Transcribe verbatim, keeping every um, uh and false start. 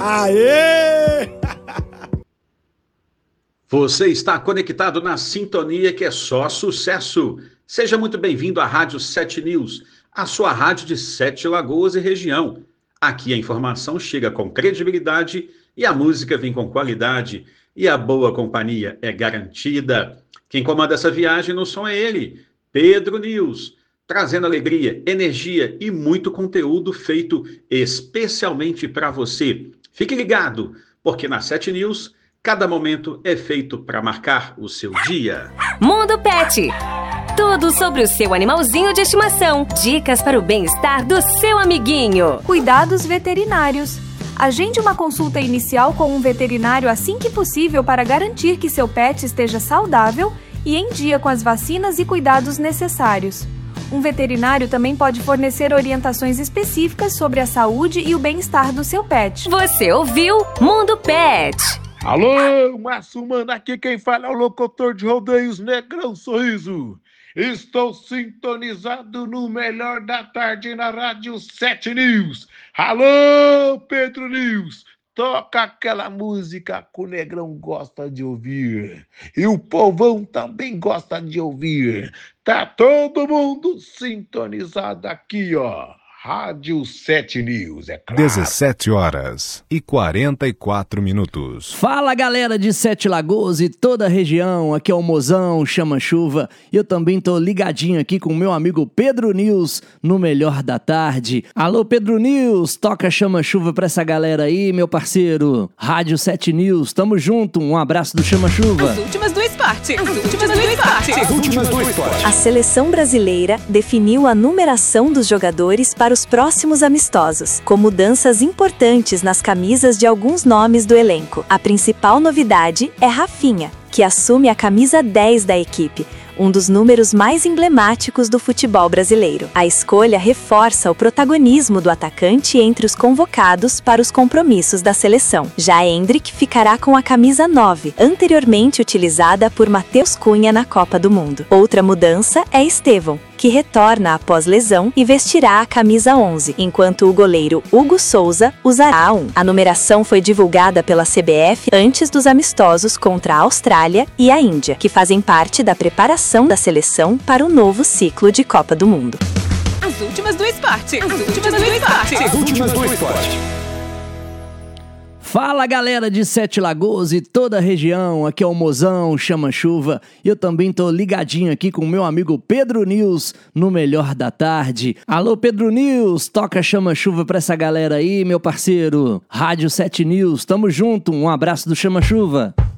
Aê! Você está conectado na sintonia que é só sucesso. Seja muito bem-vindo à Rádio sete News, a sua rádio de Sete Lagoas e região. Aqui a informação chega com credibilidade e a música vem com qualidade e a boa companhia é garantida. Quem comanda essa viagem no som é ele, Pedro News, trazendo alegria, energia e muito conteúdo feito especialmente para você. Fique ligado, porque na sete News, cada momento é feito para marcar o seu dia. Mundo Pet. Tudo sobre o seu animalzinho de estimação. Dicas para o bem-estar do seu amiguinho. Cuidados veterinários. Agende uma consulta inicial com um veterinário assim que possível para garantir que seu pet esteja saudável e em dia com as vacinas e cuidados necessários. Um veterinário também pode fornecer orientações específicas sobre a saúde e o bem-estar do seu pet. Você ouviu Mundo Pet. Alô, Márcio Mano, aqui quem fala é o locutor de rodeios Negrão Sorriso. Estou sintonizado no melhor da tarde na Rádio sete News. Alô, Pedro News, toca aquela música que o Negrão gosta de ouvir. E o povão também gosta de ouvir. Tá todo mundo sintonizado aqui, ó. Rádio sete News, é claro. dezessete horas e quarenta e quatro minutos. Fala, galera de Sete Lagoas e toda a região, aqui é o Mozão, Chama-Chuva, e eu também tô ligadinho aqui com o meu amigo Pedro News, no melhor da tarde. Alô, Pedro News, toca Chama-Chuva pra essa galera aí, meu parceiro. Rádio sete News, tamo junto, um abraço do Chama-Chuva. As últimas do esporte, as últimas do esporte. As últimas do esporte. A seleção brasileira definiu a numeração dos jogadores para os próximos amistosos, com mudanças importantes nas camisas de alguns nomes do elenco. A principal novidade é Rafinha, que assume a camisa dez da equipe, um dos números mais emblemáticos do futebol brasileiro. A escolha reforça o protagonismo do atacante entre os convocados para os compromissos da seleção. Já Endrick ficará com a camisa nove, anteriormente utilizada por Matheus Cunha na Copa do Mundo. Outra mudança é Estevão, que retorna após lesão e vestirá a camisa onze, enquanto o goleiro Hugo Souza usará a um. A numeração foi divulgada pela C B F antes dos amistosos contra a Austrália e a Índia, que fazem parte da preparação da seleção para o novo ciclo de Copa do Mundo. As últimas do esporte, as últimas do esporte. As últimas do esporte. Fala, galera de Sete Lagoas e toda a região, aqui é o Mozão, Chama-Chuva, e eu também tô ligadinho aqui com o meu amigo Pedro News, no melhor da tarde. Alô, Pedro News, toca Chama-Chuva pra essa galera aí, meu parceiro. Rádio sete News, tamo junto, um abraço do Chama-Chuva.